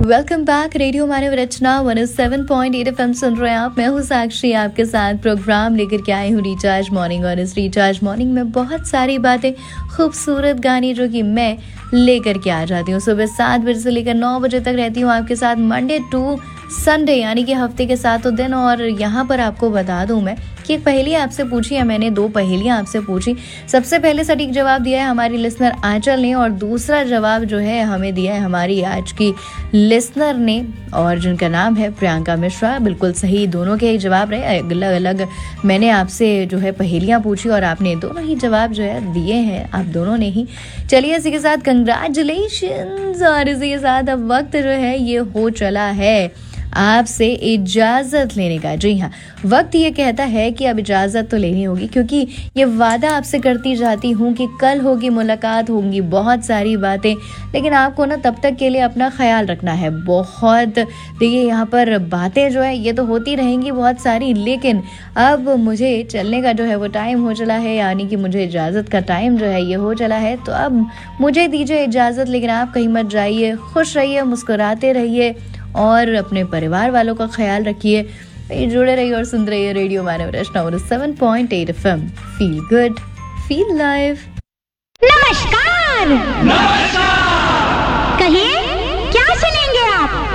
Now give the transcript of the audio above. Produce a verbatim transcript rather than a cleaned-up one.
Welcome back. Radio मानव रचना one O seven point eight FM सुन रहे हैं आप। मैं हूँ साक्षी, आपके साथ प्रोग्राम लेकर के आई हूँ रिचार्ज मॉर्निंग। और इस रिचार्ज मॉर्निंग में बहुत सारी बातें, खूबसूरत गाने जो कि मैं लेकर के आ जाती हूँ। सुबह सात बजे से लेकर नौ बजे तक रहती हूँ आपके साथ, मंडे टू संडे, यानी कि हफ्ते के सातों दिन। और यहाँ पर आपको बता दूँ मैं कि एक पहेली आपसे पूछी है मैंने, दो पहेलियाँ आपसे पूछी। सबसे पहले सटीक जवाब दिया है हमारी लिसनर आंचल ने, और दूसरा जवाब जो है हमें दिया है हमारी आज की लिसनर ने, और जिनका नाम है प्रियंका मिश्रा। बिल्कुल सही, दोनों के ही जवाब रहे। अलग अलग मैंने आपसे जो है पहेलियाँ पूछी और आपने दोनों ही जवाब जो है दिए हैं, आप दोनों ने ही। चलिए इसी के साथ कंग्रेचुलेशंस। और इसी के साथ अब वक्त जो है ये हो चला है आपसे इजाजत लेने का। जी हाँ, वक्त ये कहता है कि अब इजाजत तो लेनी होगी, क्योंकि ये वादा आपसे करती जाती हूँ कि कल होगी मुलाकात, होंगी बहुत सारी बातें, लेकिन आपको ना तब तक के लिए अपना ख्याल रखना है बहुत। देखिए यहाँ पर बातें जो है ये तो होती रहेंगी बहुत सारी, लेकिन अब मुझे चलने का जो है वो टाइम हो चला है, यानी कि मुझे इजाज़त का टाइम जो है ये हो चला है। तो अब मुझे दीजिए इजाज़त, लेकिन आप कहीं मत जाइए। खुश रहिए, मुस्कुराते रहिए और अपने परिवार वालों का ख्याल रखिए। जुड़े रहिए और सुन रहिए रेडियो मानव रचना seven point eight FM. Feel good, feel live. नमस्कार। नमस्कार। कहिए